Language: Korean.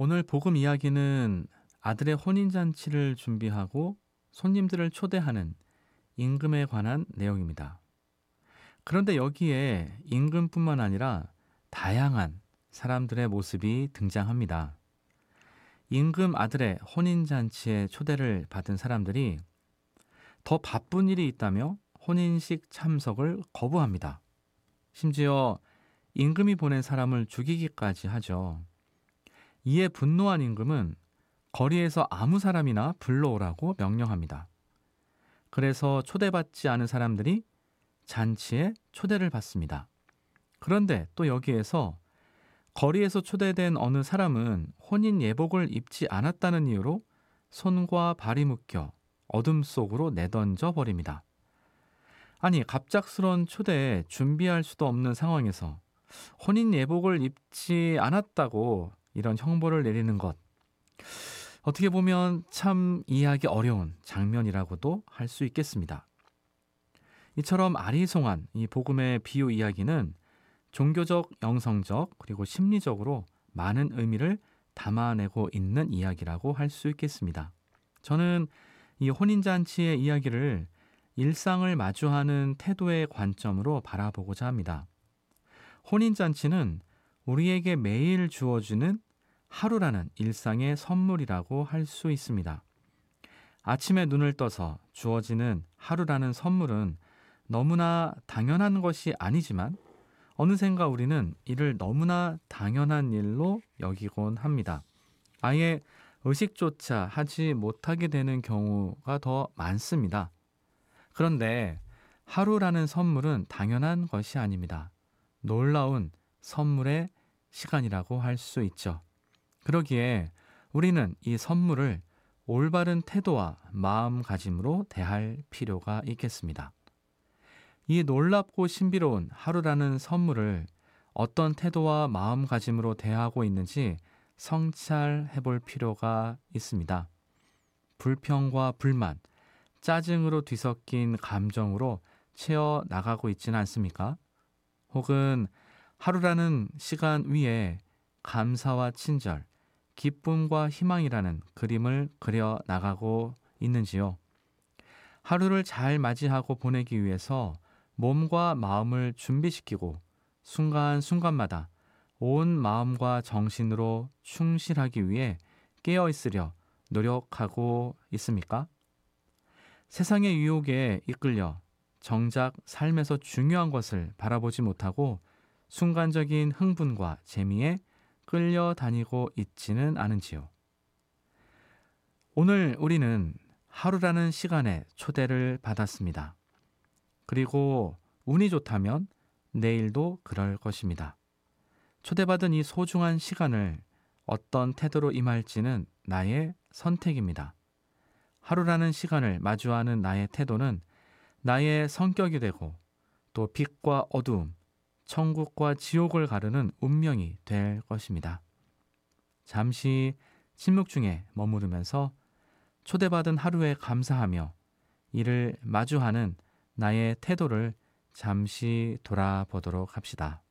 오늘 복음 이야기는 아들의 혼인잔치를 준비하고 손님들을 초대하는 임금에 관한 내용입니다. 그런데 여기에 임금뿐만 아니라 다양한 사람들의 모습이 등장합니다. 임금 아들의 혼인잔치에 초대를 받은 사람들이 더 바쁜 일이 있다며 혼인식 참석을 거부합니다. 심지어 임금이 보낸 사람을 죽이기까지 하죠. 이에 분노한 임금은 거리에서 아무 사람이나 불러오라고 명령합니다. 그래서 초대받지 않은 사람들이 잔치에 초대를 받습니다. 그런데 또 여기에서 거리에서 초대된 어느 사람은 혼인 예복을 입지 않았다는 이유로 손과 발이 묶여 어둠 속으로 내던져 버립니다. 아니, 갑작스런 초대에 준비할 수도 없는 상황에서 혼인 예복을 입지 않았다고 이런 형벌을 내리는 것, 어떻게 보면 참 이해하기 어려운 장면이라고도 할 수 있겠습니다. 이처럼 아리송한 이 복음의 비유 이야기는 종교적, 영성적, 그리고 심리적으로 많은 의미를 담아내고 있는 이야기라고 할 수 있겠습니다. 저는 이 혼인잔치의 이야기를 일상을 마주하는 태도의 관점으로 바라보고자 합니다. 혼인잔치는 우리에게 매일 주어지는 하루라는 일상의 선물이라고 할 수 있습니다. 아침에 눈을 떠서 주어지는 하루라는 선물은 너무나 당연한 것이 아니지만 어느샌가 우리는 이를 너무나 당연한 일로 여기곤 합니다. 아예 의식조차 하지 못하게 되는 경우가 더 많습니다. 그런데 하루라는 선물은 당연한 것이 아닙니다. 놀라운 선물의 시간이라고 할 수 있죠. 그러기에 우리는 이 선물을 올바른 태도와 마음가짐으로 대할 필요가 있겠습니다. 이 놀랍고 신비로운 하루라는 선물을 어떤 태도와 마음가짐으로 대하고 있는지 성찰해 볼 필요가 있습니다. 불평과 불만, 짜증으로 뒤섞인 감정으로 채워 나가고 있지는 않습니까? 혹은 하루라는 시간 위에 감사와 친절, 기쁨과 희망이라는 그림을 그려 나가고 있는지요? 하루를 잘 맞이하고 보내기 위해서 몸과 마음을 준비시키고 순간순간마다 온 마음과 정신으로 충실하기 위해 깨어 있으려 노력하고 있습니까? 세상의 유혹에 이끌려 정작 삶에서 중요한 것을 바라보지 못하고 순간적인 흥분과 재미에 끌려다니고 있지는 않은지요. 오늘 우리는 하루라는 시간에 초대를 받았습니다. 그리고 운이 좋다면 내일도 그럴 것입니다. 초대받은 이 소중한 시간을 어떤 태도로 임할지는 나의 선택입니다. 하루라는 시간을 마주하는 나의 태도는 나의 성격이 되고 또 빛과 어두움, 천국과 지옥을 가르는 운명이 될 것입니다. 잠시 침묵 중에 머무르면서 초대받은 하루에 감사하며 이를 마주하는 나의 태도를 잠시 돌아보도록 합시다.